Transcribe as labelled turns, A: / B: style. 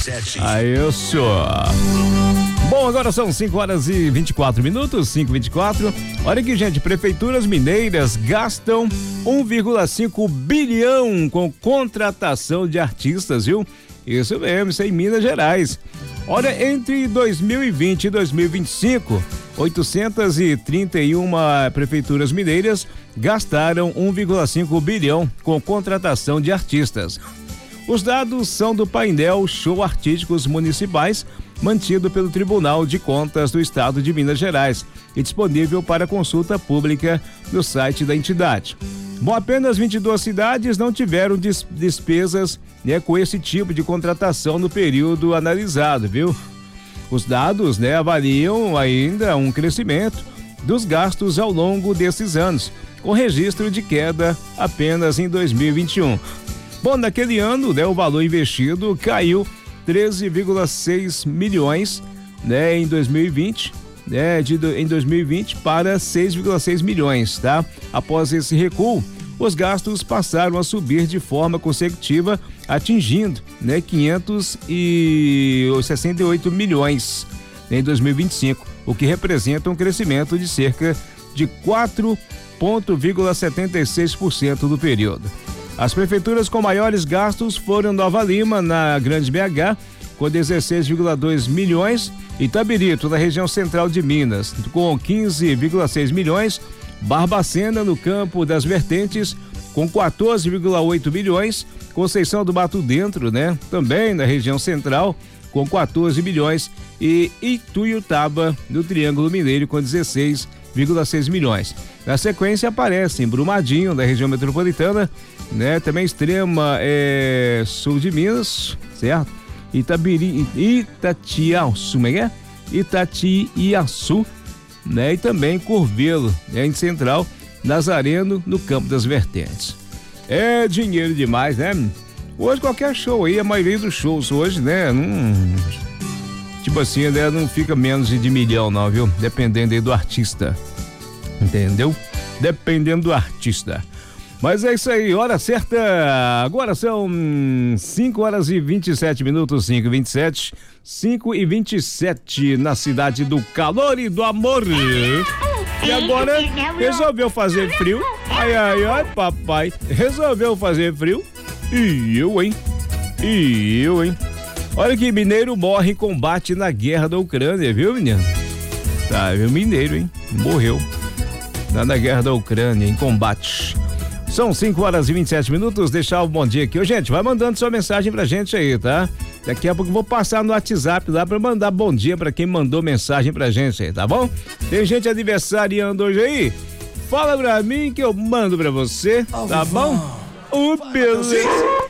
A: RC7.
B: Aí eu sou. Bom, agora são 5h24, 5h24. Olha aqui, gente, prefeituras mineiras gastam 1,5 bilhão com contratação de artistas, viu? Isso mesmo, isso é em Minas Gerais. Olha, entre 2020 e 2025, 831 prefeituras mineiras gastaram 1,5 bilhão com contratação de artistas. Os dados são do painel Show Artísticos Municipais, mantido pelo Tribunal de Contas do Estado de Minas Gerais e disponível para consulta pública no site da entidade. Bom, apenas 22 cidades não tiveram despesas, né, com esse tipo de contratação no período analisado, viu? Os dados, né, avaliam ainda um crescimento dos gastos ao longo desses anos, com registro de queda apenas em 2021. Bom, naquele ano, né, o valor investido caiu 13,6 milhões, né, em 2020, né, em 2020 para 6,6 milhões, tá? Após esse recuo, os gastos passaram a subir de forma consecutiva, atingindo, né, 568 milhões em 2025, o que representa um crescimento de cerca de 4,76% do período. As prefeituras com maiores gastos foram Nova Lima, na Grande BH, com 16,2 milhões, Itabirito, na região central de Minas, com 15,6 milhões, Barbacena, no Campo das Vertentes, com 14,8 milhões, Conceição do Mato Dentro, né, também na região central, com 14 milhões, e Ituiutaba, no Triângulo Mineiro, com 16,6 milhões. Na sequência aparecem Brumadinho, da região metropolitana, né? Também Extrema, sul de Minas, certo? Itatiaçu, né? E também Curvelo, né? Em Central, Nazareno, no Campo das Vertentes. É dinheiro demais, né? Hoje qualquer show aí, a maioria dos shows hoje, né? Tipo assim, né? Não fica menos de milhão não, viu? Dependendo aí do artista. Entendeu? Dependendo do artista. Mas é isso aí, hora certa. Agora são 5h27, 5h27, 5h27 na cidade do calor e do amor. E agora resolveu fazer frio. Ai, ai, ai, papai. Resolveu fazer frio. E eu, hein? Olha que mineiro morre em combate na guerra da Ucrânia, viu, menino? Tá, viu, mineiro, hein? Morreu na guerra da Ucrânia, em combate. São 5h27, deixar um bom dia aqui. Ô, gente, vai mandando sua mensagem pra gente aí, tá? Daqui a pouco eu vou passar no WhatsApp lá pra mandar bom dia pra quem mandou mensagem pra gente aí, tá bom? Tem gente aniversariando hoje aí? Fala pra mim que eu mando pra você, tá bom? Beleza.